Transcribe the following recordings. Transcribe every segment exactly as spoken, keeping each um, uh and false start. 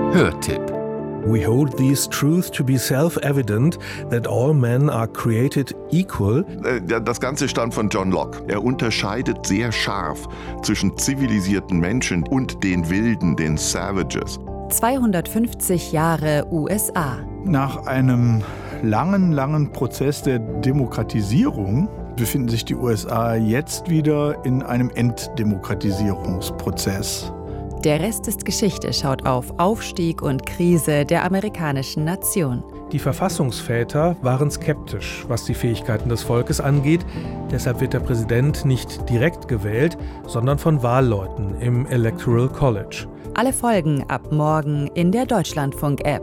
Hörtipp. We hold these truths to be self-evident, that all men are created equal. Das Ganze stammt von John Locke. Er unterscheidet sehr scharf zwischen zivilisierten Menschen und den Wilden, den Savages. zweihundertfünfzig Jahre U S A. Nach einem langen, langen Prozess der Demokratisierung befinden sich die U S A jetzt wieder in einem Enddemokratisierungsprozess. Der Rest ist Geschichte schaut auf Aufstieg und Krise der amerikanischen Nation. Die Verfassungsväter waren skeptisch, was die Fähigkeiten des Volkes angeht. Deshalb wird der Präsident nicht direkt gewählt, sondern von Wahlleuten im Electoral College. Alle Folgen ab morgen in der Deutschlandfunk-App.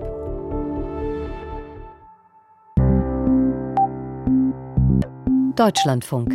Deutschlandfunk.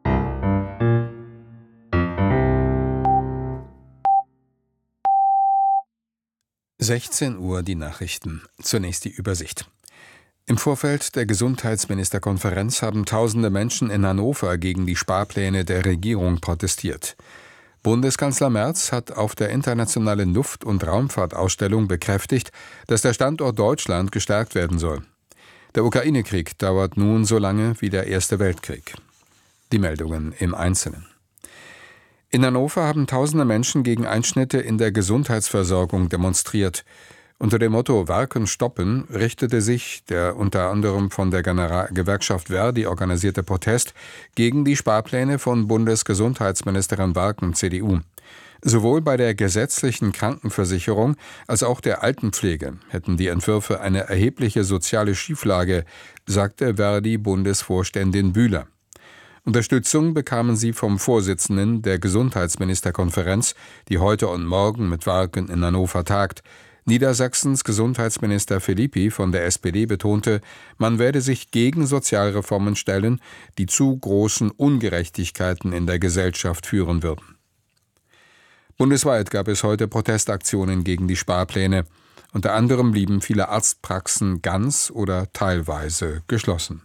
sechzehn Uhr die Nachrichten. Zunächst die Übersicht. Im Vorfeld der Gesundheitsministerkonferenz haben tausende Menschen in Hannover gegen die Sparpläne der Regierung protestiert. Bundeskanzler Merz hat auf der internationalen Luft- und Raumfahrtausstellung bekräftigt, dass der Standort Deutschland gestärkt werden soll. Der Ukraine-Krieg dauert nun so lange wie der Erste Weltkrieg. Die Meldungen im Einzelnen. In Hannover haben tausende Menschen gegen Einschnitte in der Gesundheitsversorgung demonstriert. Unter dem Motto »Warken stoppen« richtete sich der unter anderem von der Genera- Gewerkschaft Verdi organisierte Protest gegen die Sparpläne von Bundesgesundheitsministerin Warken, C D U. Sowohl bei der gesetzlichen Krankenversicherung als auch der Altenpflege hätten die Entwürfe eine erhebliche soziale Schieflage, sagte Verdi-Bundesvorständin Bühler. Unterstützung bekamen sie vom Vorsitzenden der Gesundheitsministerkonferenz, die heute und morgen mit Warken in Hannover tagt. Niedersachsens Gesundheitsminister Philippi von der S P D betonte, man werde sich gegen Sozialreformen stellen, die zu großen Ungerechtigkeiten in der Gesellschaft führen würden. Bundesweit gab es heute Protestaktionen gegen die Sparpläne. Unter anderem blieben viele Arztpraxen ganz oder teilweise geschlossen.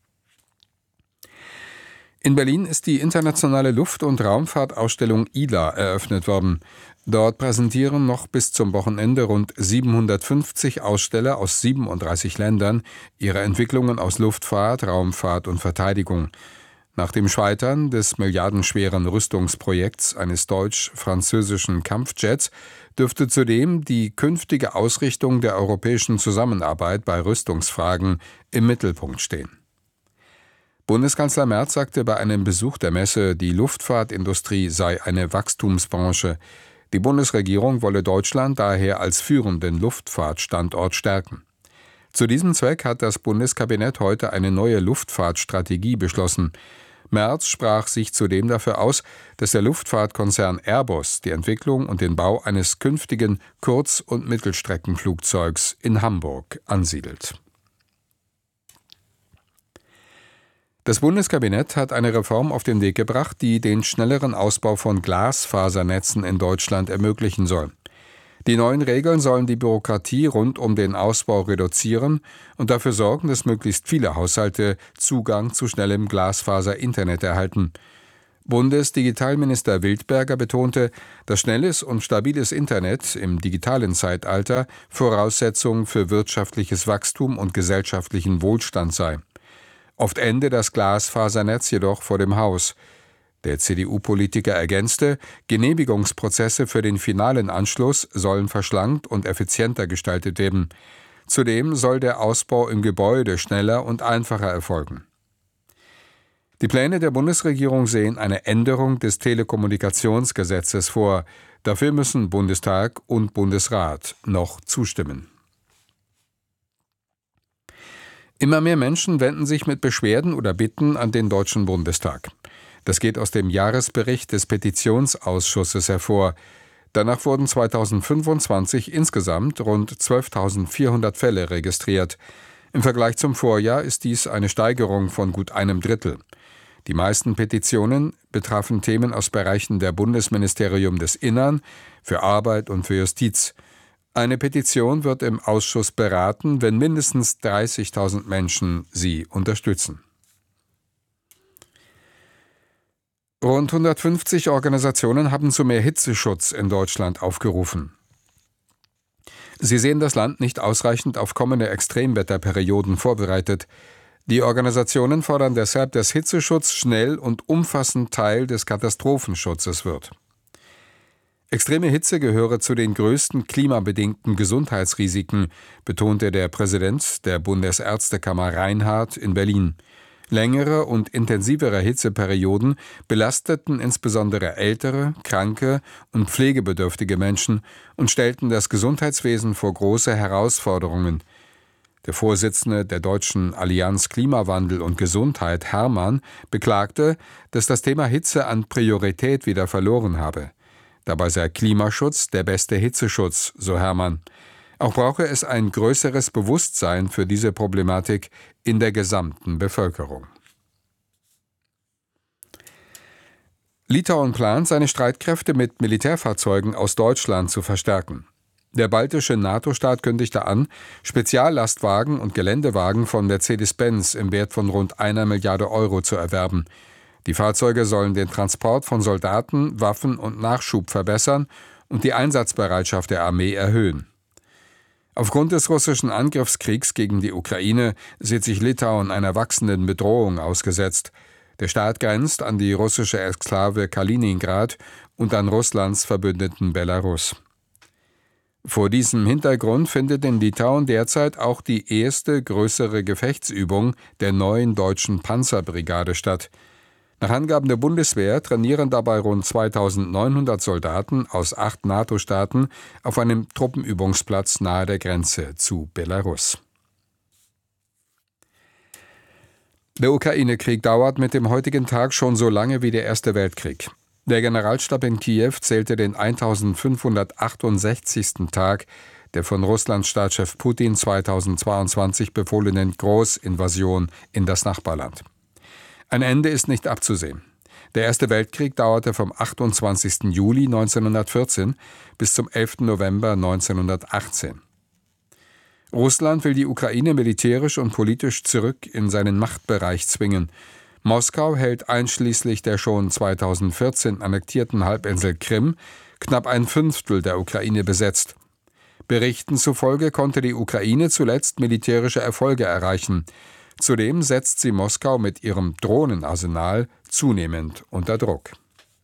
In Berlin ist die internationale Luft- und Raumfahrtausstellung I L A eröffnet worden. Dort präsentieren noch bis zum Wochenende rund siebenhundertfünfzig Aussteller aus siebenunddreißig Ländern ihre Entwicklungen aus Luftfahrt, Raumfahrt und Verteidigung. Nach dem Scheitern des milliardenschweren Rüstungsprojekts eines deutsch-französischen Kampfjets dürfte zudem die künftige Ausrichtung der europäischen Zusammenarbeit bei Rüstungsfragen im Mittelpunkt stehen. Bundeskanzler Merz sagte bei einem Besuch der Messe, die Luftfahrtindustrie sei eine Wachstumsbranche. Die Bundesregierung wolle Deutschland daher als führenden Luftfahrtstandort stärken. Zu diesem Zweck hat das Bundeskabinett heute eine neue Luftfahrtstrategie beschlossen. Merz sprach sich zudem dafür aus, dass der Luftfahrtkonzern Airbus die Entwicklung und den Bau eines künftigen Kurz- und Mittelstreckenflugzeugs in Hamburg ansiedelt. Das Bundeskabinett hat eine Reform auf den Weg gebracht, die den schnelleren Ausbau von Glasfasernetzen in Deutschland ermöglichen soll. Die neuen Regeln sollen die Bürokratie rund um den Ausbau reduzieren und dafür sorgen, dass möglichst viele Haushalte Zugang zu schnellem Glasfaser-Internet erhalten. Bundesdigitalminister Wildberger betonte, dass schnelles und stabiles Internet im digitalen Zeitalter Voraussetzung für wirtschaftliches Wachstum und gesellschaftlichen Wohlstand sei. Oft ende das Glasfasernetz jedoch vor dem Haus. Der C D U-Politiker ergänzte, Genehmigungsprozesse für den finalen Anschluss sollen verschlankt und effizienter gestaltet werden. Zudem soll der Ausbau im Gebäude schneller und einfacher erfolgen. Die Pläne der Bundesregierung sehen eine Änderung des Telekommunikationsgesetzes vor. Dafür müssen Bundestag und Bundesrat noch zustimmen. Immer mehr Menschen wenden sich mit Beschwerden oder Bitten an den Deutschen Bundestag. Das geht aus dem Jahresbericht des Petitionsausschusses hervor. Danach wurden zweitausendfünfundzwanzig insgesamt rund zwölftausendvierhundert Fälle registriert. Im Vergleich zum Vorjahr ist dies eine Steigerung von gut einem Drittel. Die meisten Petitionen betrafen Themen aus Bereichen der Bundesministerium des Innern, für Arbeit und für Justiz. Eine Petition wird im Ausschuss beraten, wenn mindestens dreißigtausend Menschen sie unterstützen. Rund hundertfünfzig Organisationen haben zu mehr Hitzeschutz in Deutschland aufgerufen. Sie sehen das Land nicht ausreichend auf kommende Extremwetterperioden vorbereitet. Die Organisationen fordern deshalb, dass Hitzeschutz schnell und umfassend Teil des Katastrophenschutzes wird. Extreme Hitze gehöre zu den größten klimabedingten Gesundheitsrisiken, betonte der Präsident der Bundesärztekammer Reinhardt in Berlin. Längere und intensivere Hitzeperioden belasteten insbesondere ältere, kranke und pflegebedürftige Menschen und stellten das Gesundheitswesen vor große Herausforderungen. Der Vorsitzende der Deutschen Allianz Klimawandel und Gesundheit, Hermann, beklagte, dass das Thema Hitze an Priorität wieder verloren habe. Dabei sei Klimaschutz der beste Hitzeschutz, so Hermann. Auch brauche es ein größeres Bewusstsein für diese Problematik in der gesamten Bevölkerung. Litauen plant, seine Streitkräfte mit Militärfahrzeugen aus Deutschland zu verstärken. Der baltische NATO-Staat kündigte an, Speziallastwagen und Geländewagen von Mercedes-Benz im Wert von rund einer Milliarde Euro zu erwerben. Die Fahrzeuge sollen den Transport von Soldaten, Waffen und Nachschub verbessern und die Einsatzbereitschaft der Armee erhöhen. Aufgrund des russischen Angriffskriegs gegen die Ukraine sieht sich Litauen einer wachsenden Bedrohung ausgesetzt. Der Staat grenzt an die russische Exklave Kaliningrad und an Russlands Verbündeten Belarus. Vor diesem Hintergrund findet in Litauen derzeit auch die erste größere Gefechtsübung der neuen deutschen Panzerbrigade statt. Nach Angaben der Bundeswehr trainieren dabei rund zweitausendneunhundert Soldaten aus acht NATO-Staaten auf einem Truppenübungsplatz nahe der Grenze zu Belarus. Der Ukraine-Krieg dauert mit dem heutigen Tag schon so lange wie der Erste Weltkrieg. Der Generalstab in Kiew zählte den eintausendfünfhundertachtundsechzigsten Tag der von Russlands Staatschef Putin zweitausendzweiundzwanzig befohlenen Großinvasion in das Nachbarland. Ein Ende ist nicht abzusehen. Der Erste Weltkrieg dauerte vom achtundzwanzigsten Juli neunzehnhundertvierzehn bis zum elften November neunzehnhundertachtzehn. Russland will die Ukraine militärisch und politisch zurück in seinen Machtbereich zwingen. Moskau hält einschließlich der schon zweitausendvierzehn annektierten Halbinsel Krim knapp ein Fünftel der Ukraine besetzt. Berichten zufolge konnte die Ukraine zuletzt militärische Erfolge erreichen. Zudem setzt sie Moskau mit ihrem Drohnenarsenal zunehmend unter Druck.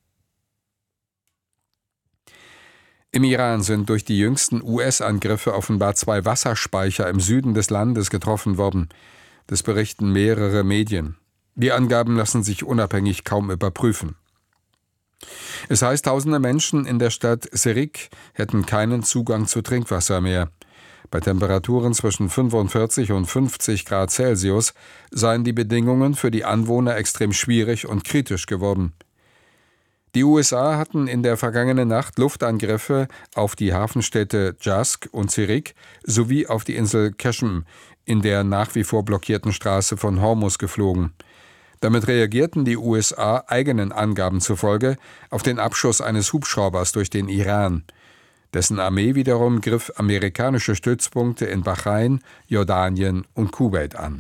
Im Iran sind durch die jüngsten U S-Angriffe offenbar zwei Wasserspeicher im Süden des Landes getroffen worden. Das berichten mehrere Medien. Die Angaben lassen sich unabhängig kaum überprüfen. Es heißt, tausende Menschen in der Stadt Serik hätten keinen Zugang zu Trinkwasser mehr. Bei Temperaturen zwischen fünfundvierzig und fünfzig Grad Celsius seien die Bedingungen für die Anwohner extrem schwierig und kritisch geworden. Die U S A hatten in der vergangenen Nacht Luftangriffe auf die Hafenstädte Jask und Serik sowie auf die Insel Qeshm in der nach wie vor blockierten Straße von Hormuz geflogen. Damit reagierten die U S A eigenen Angaben zufolge auf den Abschuss eines Hubschraubers durch den Iran. Dessen Armee wiederum griff amerikanische Stützpunkte in Bahrain, Jordanien und Kuwait an.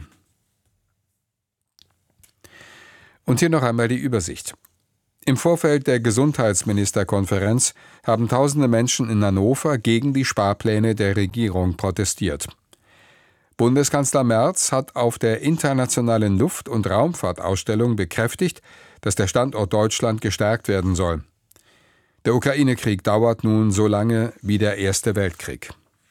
Und hier noch einmal die Übersicht. Im Vorfeld der Gesundheitsministerkonferenz haben tausende Menschen in Hannover gegen die Sparpläne der Regierung protestiert. Bundeskanzler Merz hat auf der internationalen Luft- und Raumfahrtausstellung bekräftigt, dass der Standort Deutschland gestärkt werden soll. Der Ukraine-Krieg dauert nun so lange wie der Erste Weltkrieg.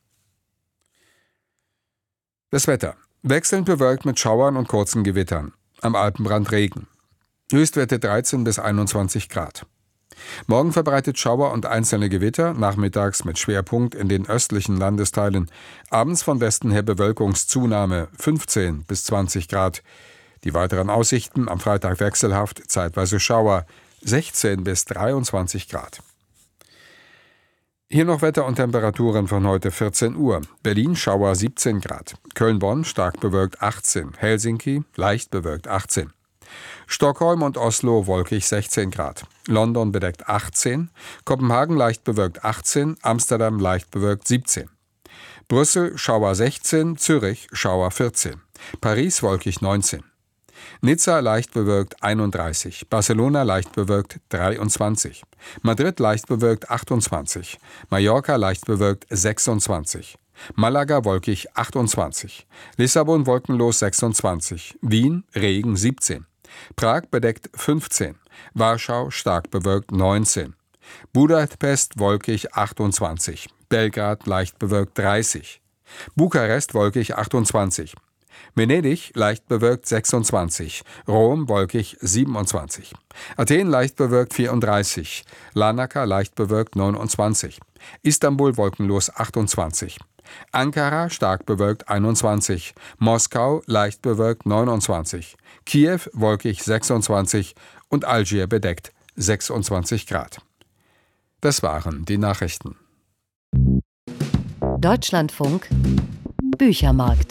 Das Wetter. Wechselnd bewölkt mit Schauern und kurzen Gewittern. Am Alpenrand Regen. Höchstwerte dreizehn bis einundzwanzig Grad. Morgen verbreitet Schauer und einzelne Gewitter, nachmittags mit Schwerpunkt in den östlichen Landesteilen. Abends von Westen her Bewölkungszunahme fünfzehn bis zwanzig Grad. Die weiteren Aussichten am Freitag wechselhaft, zeitweise Schauer, sechzehn bis dreiundzwanzig Grad. Hier noch Wetter und Temperaturen von heute vierzehn Uhr. Berlin Schauer siebzehn Grad. Köln-Bonn stark bewölkt achtzehn. Helsinki leicht bewölkt achtzehn. Stockholm und Oslo wolkig sechzehn Grad. London bedeckt achtzehn. Kopenhagen leicht bewölkt achtzehn. Amsterdam leicht bewölkt siebzehn. Brüssel Schauer sechzehn. Zürich Schauer vierzehn. Paris wolkig neunzehn. Nizza leicht bewölkt einunddreißig, Barcelona leicht bewölkt dreiundzwanzig, Madrid leicht bewölkt achtundzwanzig, Mallorca leicht bewölkt sechsundzwanzig, Malaga wolkig achtundzwanzig, Lissabon wolkenlos sechsundzwanzig, Wien Regen siebzehn, Prag bedeckt fünfzehn, Warschau stark bewölkt neunzehn, Budapest wolkig achtundzwanzig, Belgrad leicht bewölkt dreißig, Bukarest wolkig achtundzwanzig, Venedig leicht bewölkt sechsundzwanzig, Rom wolkig siebenundzwanzig, Athen leicht bewölkt vierunddreißig, Larnaca leicht bewölkt neunundzwanzig, Istanbul wolkenlos achtundzwanzig, Ankara stark bewölkt einundzwanzig, Moskau leicht bewölkt neunundzwanzig, Kiew wolkig sechsundzwanzig und Algier bedeckt sechsundzwanzig Grad. Das waren die Nachrichten. Deutschlandfunk Büchermarkt.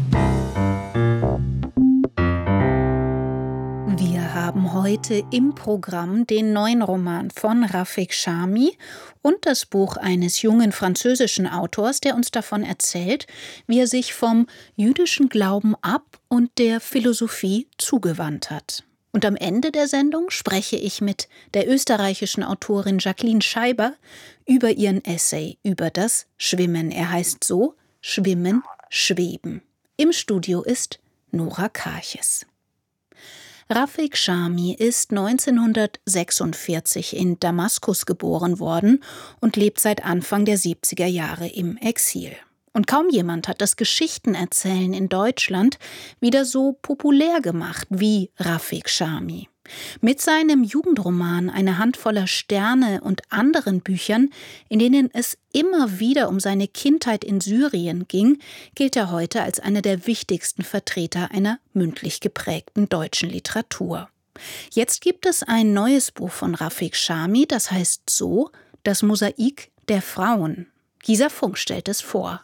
Wir haben heute im Programm den neuen Roman von Rafik Chami und das Buch eines jungen französischen Autors, der uns davon erzählt, wie er sich vom jüdischen Glauben ab und der Philosophie zugewandt hat. Und am Ende der Sendung spreche ich mit der österreichischen Autorin Jacqueline Scheiber über ihren Essay über das Schwimmen. Er heißt so: Schwimmen, Schweben. Im Studio ist Nora Karches. Rafik Chami ist neunzehnhundertsechsundvierzig in Damaskus geboren worden und lebt seit Anfang der siebziger Jahre im Exil. Und kaum jemand hat das Geschichtenerzählen in Deutschland wieder so populär gemacht wie Rafik Chami. Mit seinem Jugendroman Eine Handvoller Sterne und anderen Büchern, in denen es immer wieder um seine Kindheit in Syrien ging, gilt er heute als einer der wichtigsten Vertreter einer mündlich geprägten deutschen Literatur. Jetzt gibt es ein neues Buch von Rafik Chami, das heißt so: Das Mosaik der Frauen. Gisa Funk stellt es vor.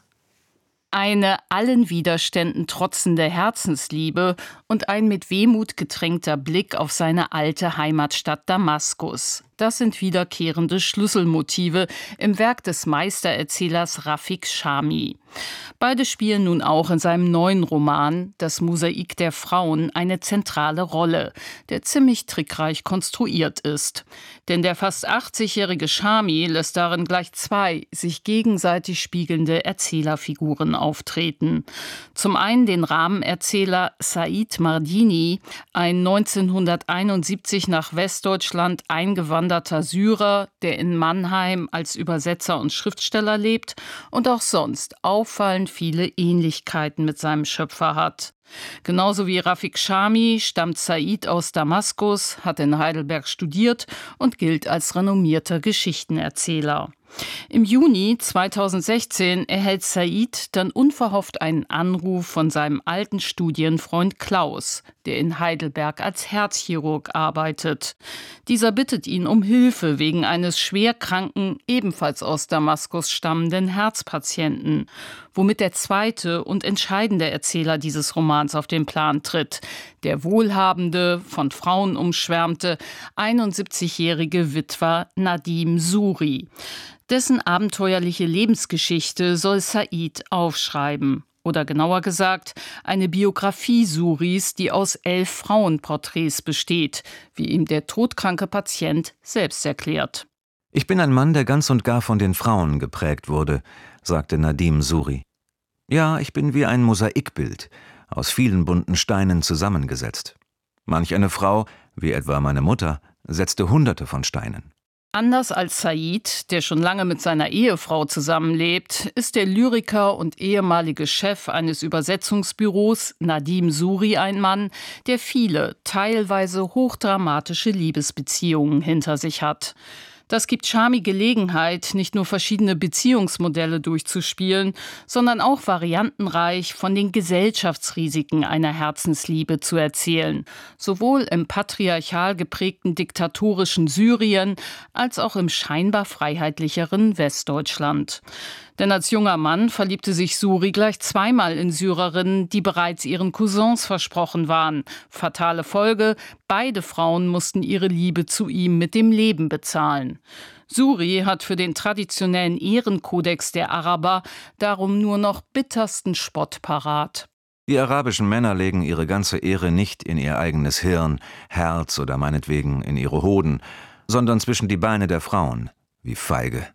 Eine allen Widerständen trotzende Herzensliebe und ein mit Wehmut getränkter Blick auf seine alte Heimatstadt Damaskus. Das sind wiederkehrende Schlüsselmotive im Werk des Meistererzählers Rafik Chami. Beide spielen nun auch in seinem neuen Roman Das Mosaik der Frauen eine zentrale Rolle, der ziemlich trickreich konstruiert ist. Denn der fast achtzigjährige Chami lässt darin gleich zwei sich gegenseitig spiegelnde Erzählerfiguren auftreten. Zum einen den Rahmenerzähler Said Mardini, ein neunzehnhunderteinundsiebzig nach Westdeutschland eingewanderter Syrer, der in Mannheim als Übersetzer und Schriftsteller lebt und auch sonst auffallend viele Ähnlichkeiten mit seinem Schöpfer hat. Genauso wie Rafik Chami stammt Said aus Damaskus, hat in Heidelberg studiert und gilt als renommierter Geschichtenerzähler. Im Juni zweitausendsechzehn erhält Said dann unverhofft einen Anruf von seinem alten Studienfreund Klaus, der in Heidelberg als Herzchirurg arbeitet. Dieser bittet ihn um Hilfe wegen eines schwerkranken, ebenfalls aus Damaskus stammenden Herzpatienten, womit der zweite und entscheidende Erzähler dieses Romans auf den Plan tritt, der wohlhabende, von Frauen umschwärmte, einundsiebzigjährige Witwer Nadim Suri. Dessen abenteuerliche Lebensgeschichte soll Said aufschreiben. Oder genauer gesagt, eine Biografie Suris, die aus elf Frauenporträts besteht, wie ihm der todkranke Patient selbst erklärt. Ich bin ein Mann, der ganz und gar von den Frauen geprägt wurde, sagte Nadim Suri. Ja, ich bin wie ein Mosaikbild, aus vielen bunten Steinen zusammengesetzt. Manch eine Frau, wie etwa meine Mutter, setzte Hunderte von Steinen. Anders als Said, der schon lange mit seiner Ehefrau zusammenlebt, ist der Lyriker und ehemalige Chef eines Übersetzungsbüros, Nadim Suri, ein Mann, der viele, teilweise hochdramatische Liebesbeziehungen hinter sich hat. Das gibt Chami Gelegenheit, nicht nur verschiedene Beziehungsmodelle durchzuspielen, sondern auch variantenreich von den Gesellschaftsrisiken einer Herzensliebe zu erzählen, sowohl im patriarchal geprägten diktatorischen Syrien als auch im scheinbar freiheitlicheren Westdeutschland. Denn als junger Mann verliebte sich Suri gleich zweimal in Syrerinnen, die bereits ihren Cousins versprochen waren. Fatale Folge: beide Frauen mussten ihre Liebe zu ihm mit dem Leben bezahlen. Suri hat für den traditionellen Ehrenkodex der Araber darum nur noch bittersten Spott parat. Die arabischen Männer legen ihre ganze Ehre nicht in ihr eigenes Hirn, Herz oder meinetwegen in ihre Hoden, sondern zwischen die Beine der Frauen. Wie feige.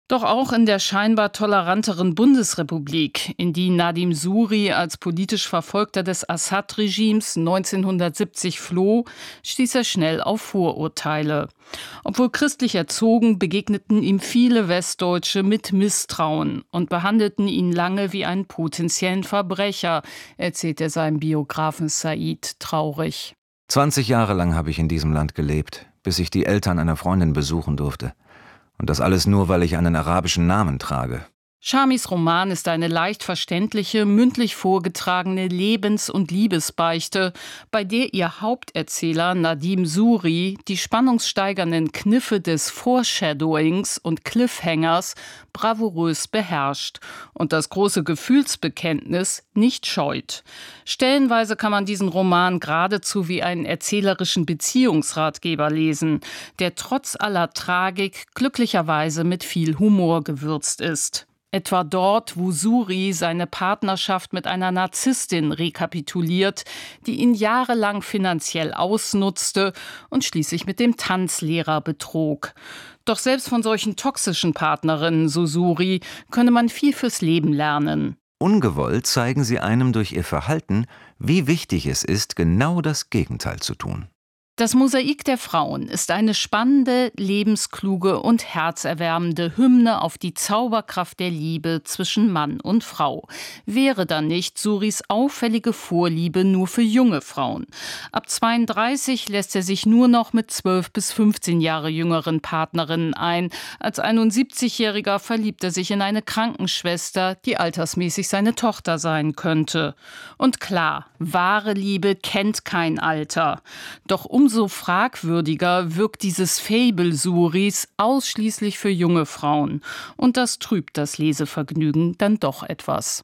Doch auch in der scheinbar toleranteren Bundesrepublik, in die Nadim Suri als politisch Verfolgter des Assad-Regimes neunzehnhundertsiebzig floh, stieß er schnell auf Vorurteile. Obwohl christlich erzogen, begegneten ihm viele Westdeutsche mit Misstrauen und behandelten ihn lange wie einen potenziellen Verbrecher, erzählt er seinem Biografen Said traurig. zwanzig Jahre lang habe ich in diesem Land gelebt, bis ich die Eltern einer Freundin besuchen durfte. Und das alles nur, weil ich einen arabischen Namen trage. Shamis Roman ist eine leicht verständliche, mündlich vorgetragene Lebens- und Liebesbeichte, bei der ihr Haupterzähler Nadim Suri die spannungssteigernden Kniffe des Foreshadowings und Cliffhangers bravourös beherrscht und das große Gefühlsbekenntnis nicht scheut. Stellenweise kann man diesen Roman geradezu wie einen erzählerischen Beziehungsratgeber lesen, der trotz aller Tragik glücklicherweise mit viel Humor gewürzt ist. Etwa dort, wo Suri seine Partnerschaft mit einer Narzisstin rekapituliert, die ihn jahrelang finanziell ausnutzte und schließlich mit dem Tanzlehrer betrog. Doch selbst von solchen toxischen Partnerinnen, so Suri, könne man viel fürs Leben lernen. Ungewollt zeigen sie einem durch ihr Verhalten, wie wichtig es ist, genau das Gegenteil zu tun. Das Mosaik der Frauen ist eine spannende, lebenskluge und herzerwärmende Hymne auf die Zauberkraft der Liebe zwischen Mann und Frau. Wäre dann nicht Suris auffällige Vorliebe nur für junge Frauen. Ab zweiunddreißig lässt er sich nur noch mit zwölf bis fünfzehn Jahre jüngeren Partnerinnen ein. Als einundsiebzigjähriger verliebt er sich in eine Krankenschwester, die altersmäßig seine Tochter sein könnte. Und klar, wahre Liebe kennt kein Alter. Doch um Umso fragwürdiger wirkt dieses Fable Suris ausschließlich für junge Frauen. Und das trübt das Lesevergnügen dann doch etwas.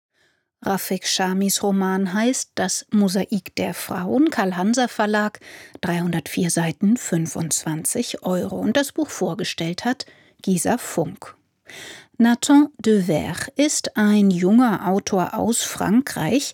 Rafik Shamis Roman heißt Das Mosaik der Frauen, Karl-Hanser Verlag, dreihundertvier Seiten, fünfundzwanzig Euro. Und das Buch vorgestellt hat Gisa Funk. Nathan Dever ist ein junger Autor aus Frankreich.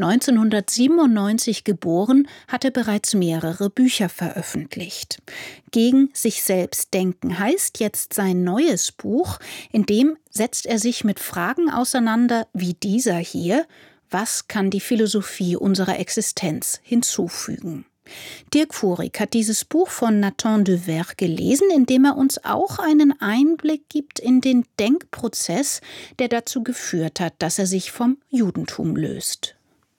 neunzehnhundertsiebenundneunzig geboren, hat er bereits mehrere Bücher veröffentlicht. Gegen sich selbst denken heißt jetzt sein neues Buch. In dem setzt er sich mit Fragen auseinander wie dieser hier. Was kann die Philosophie unserer Existenz hinzufügen? Dirk Fuhrig hat dieses Buch von Nathan Dever gelesen, in dem er uns auch einen Einblick gibt in den Denkprozess, der dazu geführt hat, dass er sich vom Judentum löst.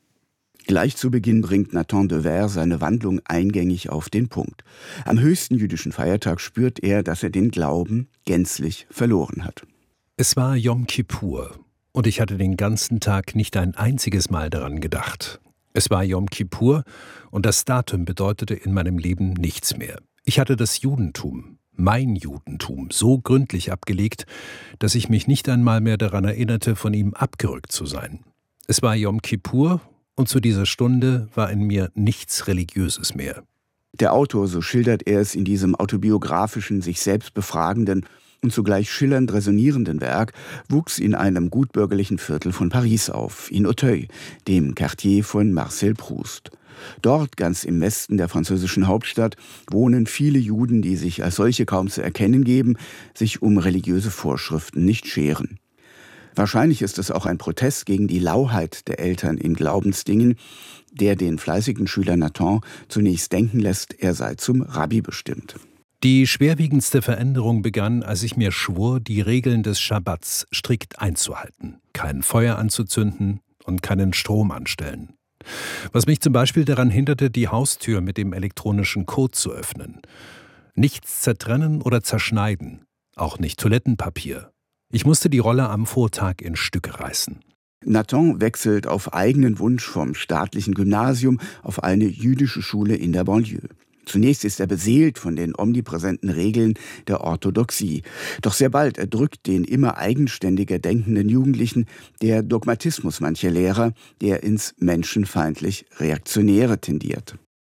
Gleich zu Beginn bringt Nathan Dever seine Wandlung eingängig auf den Punkt. Am höchsten jüdischen Feiertag spürt er, dass er den Glauben gänzlich verloren hat. Es war Yom Kippur und ich hatte den ganzen Tag nicht ein einziges Mal daran gedacht. Es war Yom Kippur und das Datum bedeutete in meinem Leben nichts mehr. Ich hatte das Judentum, mein Judentum, so gründlich abgelegt, dass ich mich nicht einmal mehr daran erinnerte, von ihm abgerückt zu sein. Es war Yom Kippur und zu dieser Stunde war in mir nichts Religiöses mehr. Der Autor, so schildert er es in diesem autobiografischen, sich selbst befragenden und zugleich schillernd resonierenden Werk, wuchs in einem gutbürgerlichen Viertel von Paris auf, in Auteuil, dem Quartier von Marcel Proust. Dort, ganz im Westen der französischen Hauptstadt, wohnen viele Juden, die sich als solche kaum zu erkennen geben, sich um religiöse Vorschriften nicht scheren. Wahrscheinlich ist es auch ein Protest gegen die Lauheit der Eltern in Glaubensdingen, der den fleißigen Schüler Nathan zunächst denken lässt, er sei zum Rabbi bestimmt. Die schwerwiegendste Veränderung begann, als ich mir schwor, die Regeln des Schabbats strikt einzuhalten, kein Feuer anzuzünden und keinen Strom anstellen. Was mich zum Beispiel daran hinderte, die Haustür mit dem elektronischen Code zu öffnen. Nichts zertrennen oder zerschneiden, auch nicht Toilettenpapier. Ich musste die Rolle am Vortag in Stücke reißen. Nathan wechselt auf eigenen Wunsch vom staatlichen Gymnasium auf eine jüdische Schule in der Banlieue. Zunächst ist er beseelt von den omnipräsenten Regeln der Orthodoxie. Doch sehr bald erdrückt den immer eigenständiger denkenden Jugendlichen der Dogmatismus mancher Lehrer, der ins menschenfeindlich Reaktionäre tendiert.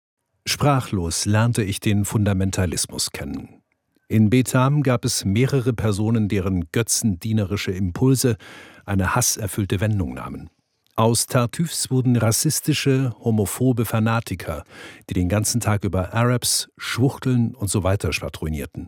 Sprachlos lernte ich den Fundamentalismus kennen. In Betham gab es mehrere Personen, deren götzendienerische Impulse eine hasserfüllte Wendung nahmen. Aus Tartüffs wurden rassistische, homophobe Fanatiker, die den ganzen Tag über Arabs, Schwuchteln und so weiter schwadronierten.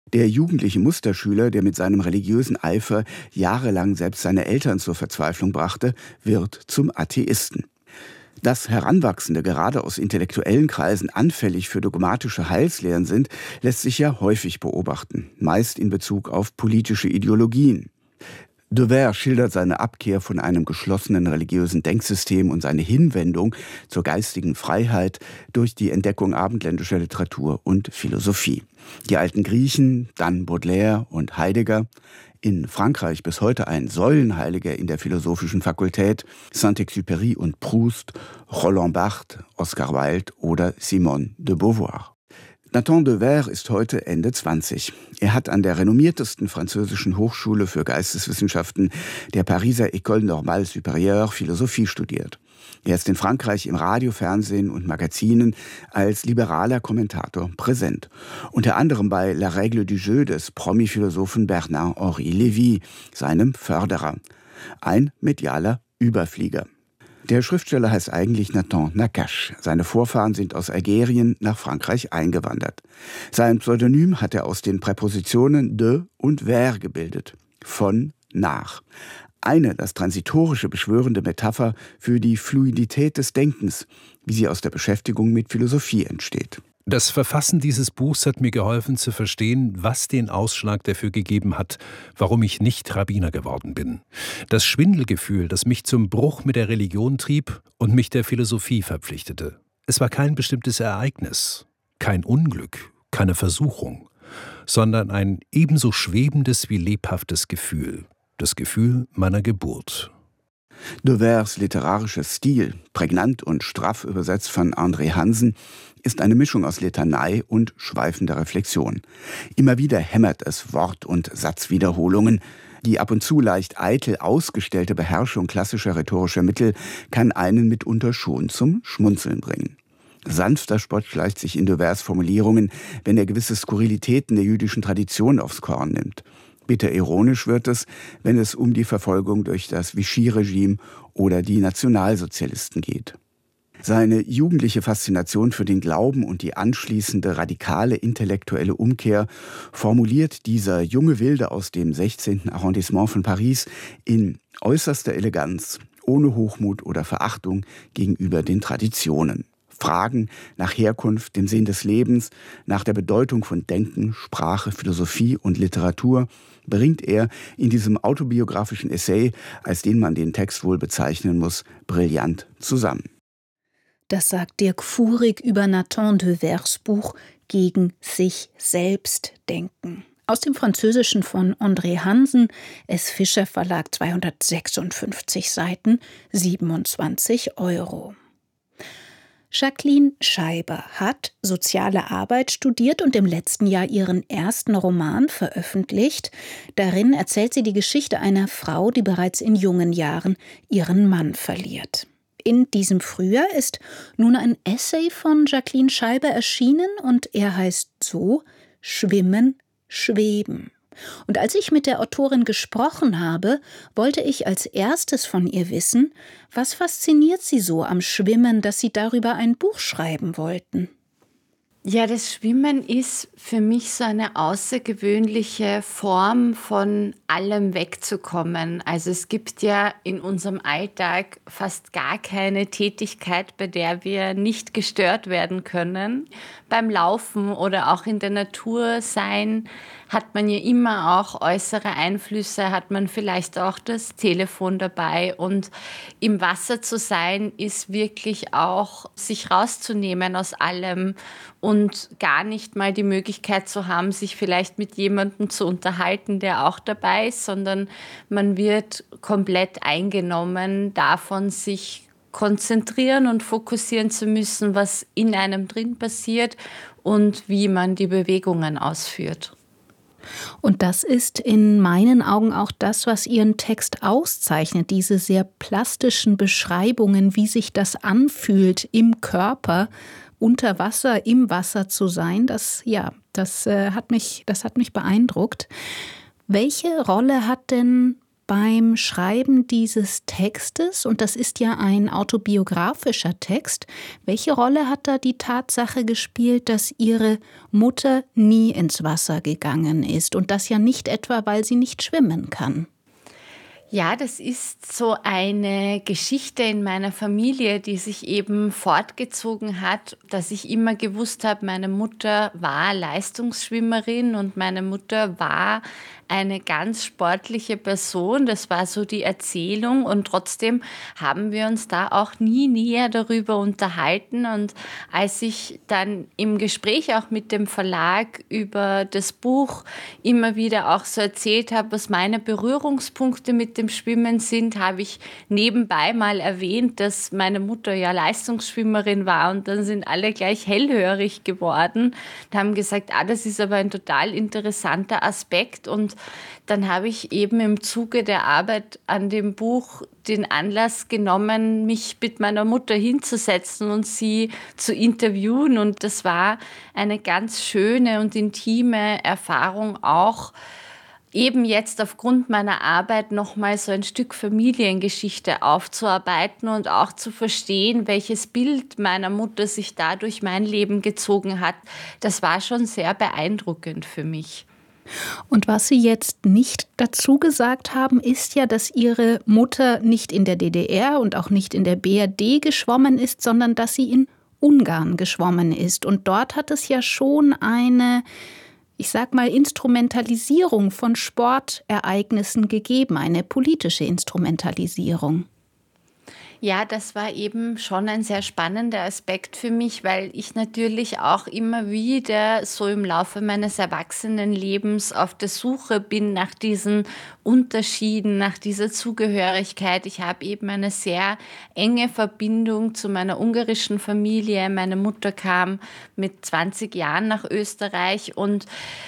Der jugendliche Musterschüler, der mit seinem religiösen Eifer jahrelang selbst seine Eltern zur Verzweiflung brachte, wird zum Atheisten. Dass Heranwachsende gerade aus intellektuellen Kreisen anfällig für dogmatische Heilslehren sind, lässt sich ja häufig beobachten, meist in Bezug auf politische Ideologien. Devers schildert seine Abkehr von einem geschlossenen religiösen Denksystem und seine Hinwendung zur geistigen Freiheit durch die Entdeckung abendländischer Literatur und Philosophie. Die alten Griechen, dann Baudelaire und Heidegger, in Frankreich bis heute ein Säulenheiliger in der philosophischen Fakultät, Saint-Exupéry und Proust, Roland Barthes, Oscar Wilde oder Simone de Beauvoir. Nathan Devers ist heute Ende zwanzig. Er hat an der renommiertesten französischen Hochschule für Geisteswissenschaften, der Pariser École Normale Supérieure, Philosophie studiert. Er ist in Frankreich im Radio, Fernsehen und Magazinen als liberaler Kommentator präsent. Unter anderem bei La Règle du Jeu des Promi-Philosophen Bernard-Henri Lévy, seinem Förderer. Ein medialer Überflieger. Der Schriftsteller heißt eigentlich Nathan Nakache. Seine Vorfahren sind aus Algerien nach Frankreich eingewandert. Sein Pseudonym hat er aus den Präpositionen de und vers gebildet. Von, nach. Eine, das transitorische, beschwörende Metapher für die Fluidität des Denkens, wie sie aus der Beschäftigung mit Philosophie entsteht. Das Verfassen dieses Buchs hat mir geholfen zu verstehen, was den Ausschlag dafür gegeben hat, warum ich nicht Rabbiner geworden bin. Das Schwindelgefühl, das mich zum Bruch mit der Religion trieb und mich der Philosophie verpflichtete. Es war kein bestimmtes Ereignis, kein Unglück, keine Versuchung, sondern ein ebenso schwebendes wie lebhaftes Gefühl, das Gefühl meiner Geburt. Devers literarischer Stil, prägnant und straff übersetzt von André Hansen, ist eine Mischung aus Litanei und schweifender Reflexion. Immer wieder hämmert es Wort- und Satzwiederholungen. Die ab und zu leicht eitel ausgestellte Beherrschung klassischer rhetorischer Mittel kann einen mitunter schon zum Schmunzeln bringen. Sanfter Spott schleicht sich in Devers Formulierungen, wenn er gewisse Skurrilitäten der jüdischen Tradition aufs Korn nimmt. Bitter ironisch wird es, wenn es um die Verfolgung durch das Vichy-Regime oder die Nationalsozialisten geht. Seine jugendliche Faszination für den Glauben und die anschließende radikale intellektuelle Umkehr formuliert dieser junge Wilde aus dem sechzehnten Arrondissement von Paris in äußerster Eleganz, ohne Hochmut oder Verachtung gegenüber den Traditionen. Fragen nach Herkunft, dem Sinn des Lebens, nach der Bedeutung von Denken, Sprache, Philosophie und Literatur bringt er in diesem autobiografischen Essay, als den man den Text wohl bezeichnen muss, brillant zusammen. Das sagt Dirk Fuhrig über Nathan Devers Buch Gegen sich selbst denken. Aus dem Französischen von André Hansen, S. Fischer Verlag, zweihundertsechsundfünfzig Seiten, siebenundzwanzig Euro. Jacqueline Scheiber hat Soziale Arbeit studiert und im letzten Jahr ihren ersten Roman veröffentlicht. Darin erzählt sie die Geschichte einer Frau, die bereits in jungen Jahren ihren Mann verliert. In diesem Frühjahr ist nun ein Essay von Jacqueline Scheiber erschienen und er heißt so: Schwimmen, Schweben. Und als ich mit der Autorin gesprochen habe, wollte ich als erstes von ihr wissen, was fasziniert sie so am Schwimmen, dass sie darüber ein Buch schreiben wollten. Ja, das Schwimmen ist für mich so eine außergewöhnliche Form, von allem wegzukommen. Also es gibt ja in unserem Alltag fast gar keine Tätigkeit, bei der wir nicht gestört werden können. Beim Laufen oder auch in der Natur sein hat man ja immer auch äußere Einflüsse, hat man vielleicht auch das Telefon dabei. Und im Wasser zu sein, ist wirklich auch sich rauszunehmen aus allem und gar nicht mal die Möglichkeit zu haben, sich vielleicht mit jemandem zu unterhalten, der auch dabei ist, sondern man wird komplett eingenommen davon, sich konzentrieren und fokussieren zu müssen, was in einem drin passiert und wie man die Bewegungen ausführt. Und das ist in meinen Augen auch das, was Ihren Text auszeichnet, diese sehr plastischen Beschreibungen, wie sich das anfühlt im Körper, unter Wasser, im Wasser zu sein. Das, ja, das, äh, hat mich, das hat mich beeindruckt. Welche Rolle hat denn beim Schreiben dieses Textes, und das ist ja ein autobiografischer Text, welche Rolle hat da die Tatsache gespielt, dass Ihre Mutter nie ins Wasser gegangen ist und das ja nicht etwa, weil sie nicht schwimmen kann? Ja, das ist so eine Geschichte in meiner Familie, die sich eben fortgezogen hat, dass ich immer gewusst habe, meine Mutter war Leistungsschwimmerin und meine Mutter war eine ganz sportliche Person. Das war so die Erzählung und trotzdem haben wir uns da auch nie näher darüber unterhalten. Und als ich dann im Gespräch auch mit dem Verlag über das Buch immer wieder auch so erzählt habe, was meine Berührungspunkte mit dem Schwimmen sind, habe ich nebenbei mal erwähnt, dass meine Mutter ja Leistungsschwimmerin war und dann sind alle gleich hellhörig geworden und haben gesagt, ah, das ist aber ein total interessanter Aspekt. Und dann habe ich eben im Zuge der Arbeit an dem Buch den Anlass genommen, mich mit meiner Mutter hinzusetzen und sie zu interviewen. Und das war eine ganz schöne und intime Erfahrung auch, eben jetzt aufgrund meiner Arbeit nochmal so ein Stück Familiengeschichte aufzuarbeiten und auch zu verstehen, welches Bild meiner Mutter sich da durch mein Leben gezogen hat. Das war schon sehr beeindruckend für mich. Und was Sie jetzt nicht dazu gesagt haben, ist ja, dass Ihre Mutter nicht in der D D R und auch nicht in der B R D geschwommen ist, sondern dass sie in Ungarn geschwommen ist. Und dort hat es ja schon eine, ich sag mal, Instrumentalisierung von Sportereignissen gegeben, eine politische Instrumentalisierung. Ja, das war eben schon ein sehr spannender Aspekt für mich, weil ich natürlich auch immer wieder so im Laufe meines Erwachsenenlebens auf der Suche bin nach diesen Unterschieden, nach dieser Zugehörigkeit. Ich habe eben eine sehr enge Verbindung zu meiner ungarischen Familie. Meine Mutter kam mit zwanzig Jahren nach Österreich und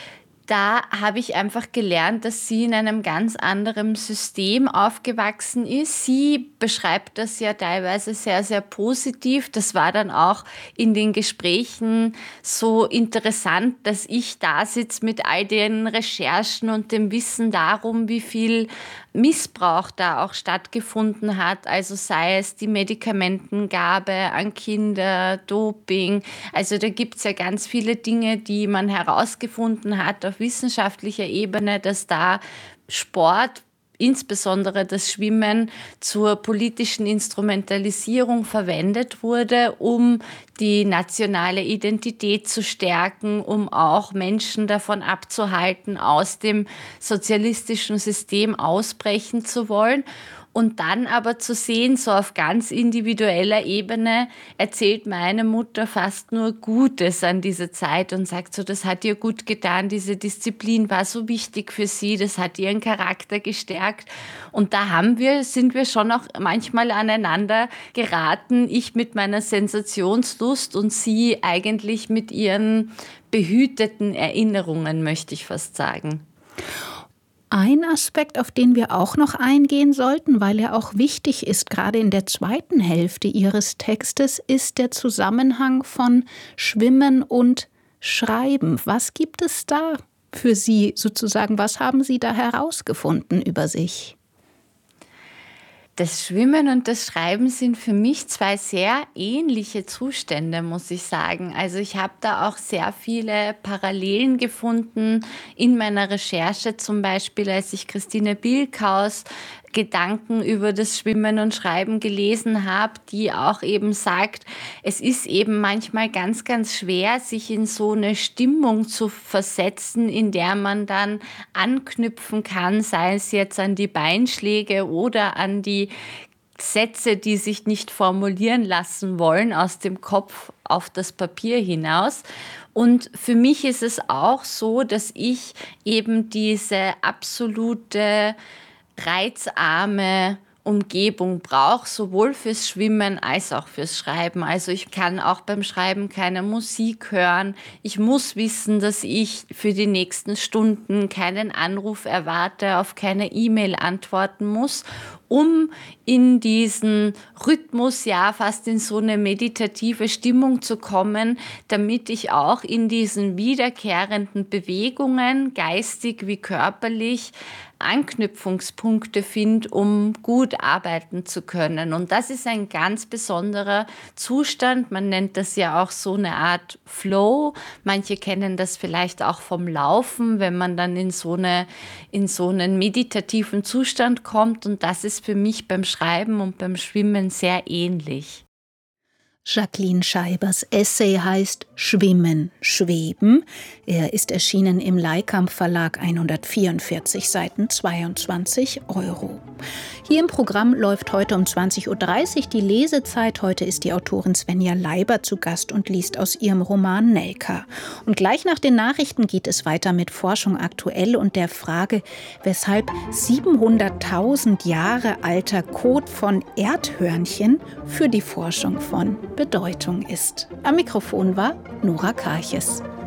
da habe ich einfach gelernt, dass sie in einem ganz anderen System aufgewachsen ist. Sie beschreibt das ja teilweise sehr, sehr positiv. Das war dann auch in den Gesprächen so interessant, dass ich da sitze mit all den Recherchen und dem Wissen darum, wie viel Missbrauch da auch stattgefunden hat. Also sei es die Medikamentengabe an Kinder, Doping. Also da gibt es ja ganz viele Dinge, die man herausgefunden hat auf wissenschaftlicher Ebene, dass da Sport, insbesondere das Schwimmen, zur politischen Instrumentalisierung verwendet wurde, um die nationale Identität zu stärken, um auch Menschen davon abzuhalten, aus dem sozialistischen System ausbrechen zu wollen. Und dann aber zu sehen, so auf ganz individueller Ebene, erzählt meine Mutter fast nur Gutes an diese Zeit und sagt so, das hat ihr gut getan, diese Disziplin war so wichtig für sie, das hat ihren Charakter gestärkt. Und da haben wir, sind wir schon auch manchmal aneinander geraten, ich mit meiner Sensationslust und sie eigentlich mit ihren behüteten Erinnerungen, möchte ich fast sagen. Ein Aspekt, auf den wir auch noch eingehen sollten, weil er auch wichtig ist, gerade in der zweiten Hälfte Ihres Textes, ist der Zusammenhang von Schwimmen und Schreiben. Was gibt es da für Sie sozusagen? Was haben Sie da herausgefunden über sich? Das Schwimmen und das Schreiben sind für mich zwei sehr ähnliche Zustände, muss ich sagen. Also ich habe da auch sehr viele Parallelen gefunden in meiner Recherche, zum Beispiel als ich Christine Bilkhaus Gedanken über das Schwimmen und Schreiben gelesen habe, die auch eben sagt, es ist eben manchmal ganz, ganz schwer, sich in so eine Stimmung zu versetzen, in der man dann anknüpfen kann, sei es jetzt an die Beinschläge oder an die Sätze, die sich nicht formulieren lassen wollen, aus dem Kopf auf das Papier hinaus. Und für mich ist es auch so, dass ich eben diese absolute reizarme Umgebung brauche, sowohl fürs Schwimmen als auch fürs Schreiben. Also ich kann auch beim Schreiben keine Musik hören. Ich muss wissen, dass ich für die nächsten Stunden keinen Anruf erwarte, auf keine E-Mail antworten muss, um in diesen Rhythmus, ja fast in so eine meditative Stimmung zu kommen, damit ich auch in diesen wiederkehrenden Bewegungen, geistig wie körperlich, Anknüpfungspunkte finde, um gut arbeiten zu können. Und das ist ein ganz besonderer Zustand. Man nennt das ja auch so eine Art Flow. Manche kennen das vielleicht auch vom Laufen, wenn man dann in so, eine, in so einen meditativen Zustand kommt. Und das ist für mich beim Schreiben und beim Schwimmen sehr ähnlich. Jacqueline Scheibers Essay heißt »Schwimmen, Schweben«. Er ist erschienen im Leikamp Verlag, hundertvierundvierzig Seiten, zweiundzwanzig Euro. Hier im Programm läuft heute um zwanzig Uhr dreißig die Lesezeit. Heute ist die Autorin Svenja Leiber zu Gast und liest aus ihrem Roman Nelka. Und gleich nach den Nachrichten geht es weiter mit Forschung aktuell und der Frage, weshalb siebenhunderttausend Jahre alter Kot von Erdhörnchen für die Forschung von Bedeutung ist. Am Mikrofon war Nora Karches.